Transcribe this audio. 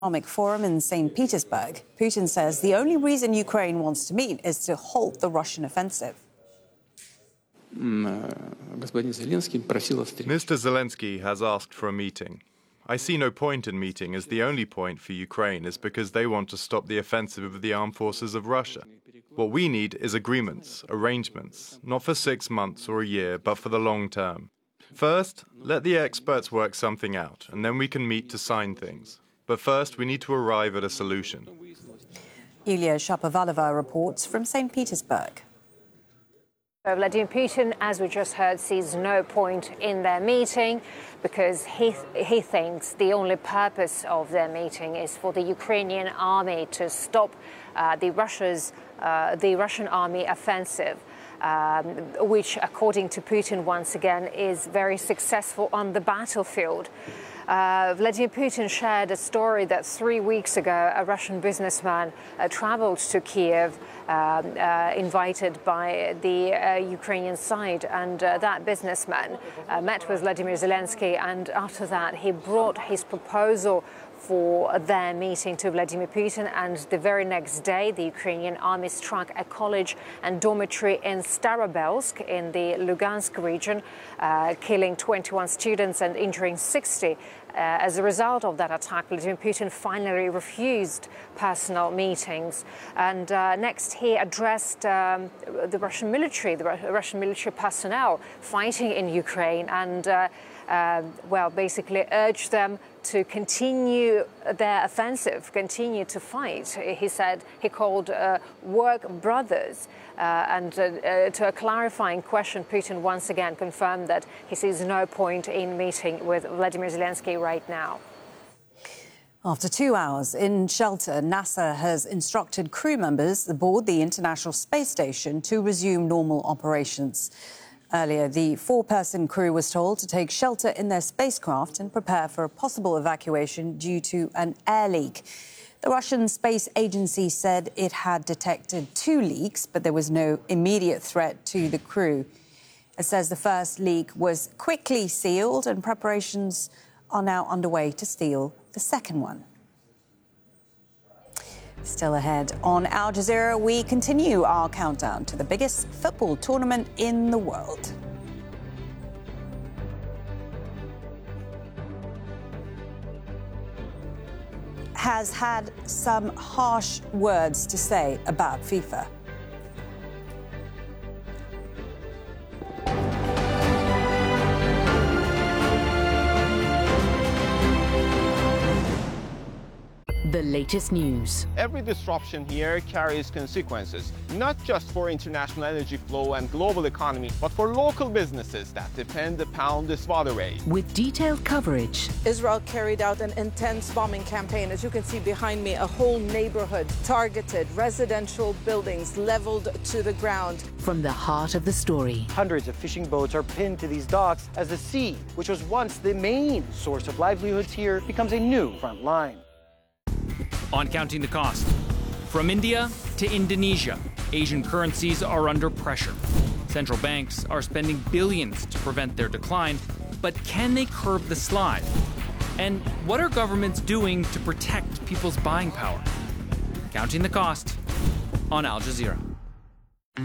Economic Forum in St. Petersburg. Putin says the only reason Ukraine wants to meet is to halt the Russian offensive. Mr. Zelensky has asked for a meeting. I see no point in meeting, as the only point for Ukraine is because they want to stop the offensive of the armed forces of Russia. What we need is agreements, arrangements, not for 6 months or a year, but for the long term. First, let the experts work something out, and then we can meet to sign things. But first, we need to arrive at a solution. Yulia Shapovalova reports from St. Petersburg. Vladimir Putin, as we just heard, sees no point in their meeting because he thinks the only purpose of their meeting is for the Ukrainian army to stop the Russian army offensive, which, according to Putin, once again, is very successful on the battlefield. Vladimir Putin shared a story that 3 weeks ago a Russian businessman traveled to Kiev, invited by the Ukrainian side, and that businessman met with Vladimir Zelensky, and after that he brought his proposal for their meeting to Vladimir Putin, and the very next day the Ukrainian army struck a college and dormitory in Starobelsk in the Lugansk region, killing 21 students and injuring 60. As a result of that attack, Vladimir Putin finally refused personal meetings, and next he addressed the Russian military personnel fighting in Ukraine, and basically urged them to continue their offensive, continue to fight. He said he called work brothers. And to a clarifying question, Putin once again confirmed that he sees no point in meeting with Vladimir Zelensky right now. After 2 hours in shelter, NASA has instructed crew members aboard the International Space Station to resume normal operations. Earlier, the 4-person crew was told to take shelter in their spacecraft and prepare for a possible evacuation due to an air leak. The Russian Space Agency said it had detected 2 leaks, but there was no immediate threat to the crew. It says the first leak was quickly sealed and preparations are now underway to seal the second one. Still ahead on Al Jazeera, we continue our countdown to the biggest football tournament in the world. Has had some harsh words to say about FIFA. The latest news. Every disruption here carries consequences, not just for international energy flow and global economy, but for local businesses that depend upon this waterway. With detailed coverage. Israel carried out an intense bombing campaign. As you can see behind me, a whole neighborhood targeted, residential buildings leveled to the ground. From the heart of the story. Hundreds of fishing boats are pinned to these docks as the sea, which was once the main source of livelihoods here, becomes a new front line. On Counting the Cost. From India to Indonesia, Asian currencies are under pressure. Central banks are spending billions to prevent their decline, but can they curb the slide? And what are governments doing to protect people's buying power? Counting the Cost on Al Jazeera.